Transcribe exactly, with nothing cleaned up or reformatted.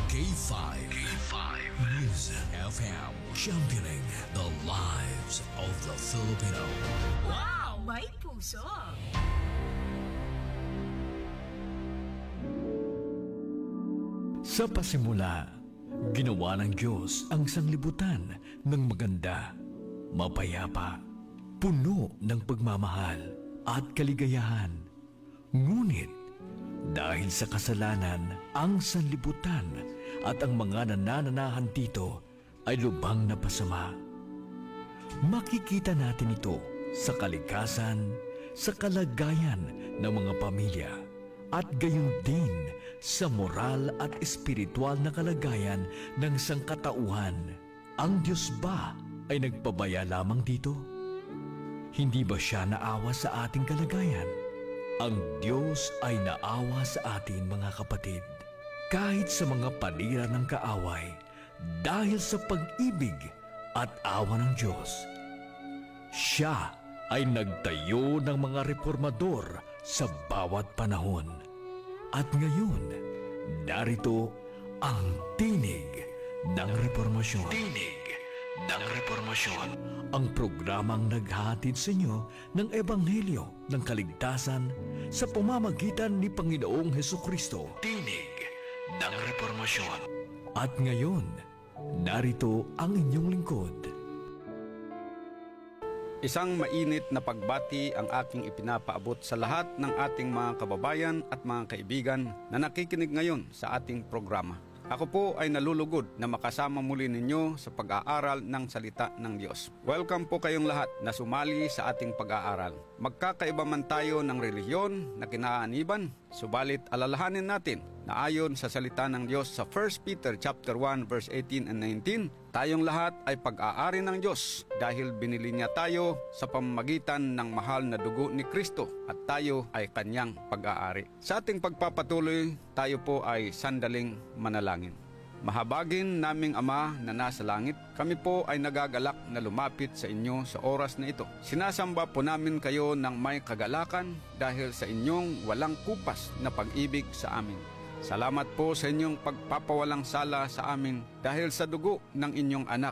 K five. K five. Music F M. Championing the lives of the Filipino. Wow! May puso! Sa pasimula, ginawa ng Diyos ang sanglibutan ng maganda, mapayapa, puno ng pagmamahal at kaligayahan. Ngunit, dahil sa kasalanan, ang sanlibutan at ang mga nanananahan dito ay lubhang napasama. Makikita natin ito sa kalikasan, sa kalagayan ng mga pamilya, at gayon din sa moral at espiritual na kalagayan ng sangkatauhan. Ang Diyos ba ay nagpabaya lamang dito? Hindi ba siya naawa sa ating kalagayan? Ang Diyos ay naawa sa atin, mga kapatid, kahit sa mga panira ng kaaway, dahil sa pag-ibig at awa ng Diyos. Siya ay nagtayo ng mga reformador sa bawat panahon. At ngayon, narito ang tinig ng reformasyon. Tinig ng reformasyon. Ang programang naghahatid sa inyo ng Ebanghelyo ng Kaligtasan sa pamamagitan ni Panginoong Hesukristo. Tinig ng reformasyon. At ngayon, narito ang inyong lingkod. Isang mainit na pagbati ang aking ipinapaabot sa lahat ng ating mga kababayan at mga kaibigan na nakikinig ngayon sa ating programa. Ako po ay nalulugod na makasama muli ninyo sa pag-aaral ng salita ng Diyos. Welcome po kayong lahat na sumali sa ating pag-aaral. Magkakaiba man tayo ng relihiyon na kinaaniban, subalit alalahanin natin na ayon sa salita ng Diyos sa First Peter chapter one verse eighteen and nineteen, tayong lahat ay pag-aari ng Diyos dahil binili niya tayo sa pamamagitan ng mahal na dugo ni Kristo at tayo ay kanyang pag-aari. Sa ating pagpapatuloy, tayo po ay sandaling manalangin. Mahabagin naming Ama na nasa langit, kami po ay nagagalak na lumapit sa inyo sa oras na ito. Sinasamba po namin kayo ng may kagalakan dahil sa inyong walang kupas na pag-ibig sa amin. Salamat po sa inyong pagpapawalang sala sa amin dahil sa dugo ng inyong anak